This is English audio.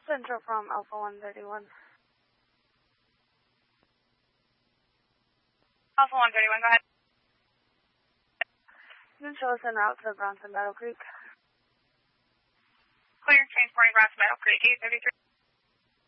Central from Alpha 131. Alpha 131, go ahead. Central is en route to Bronson Battle Creek. Clear, transporting Bronson Battle Creek, 833.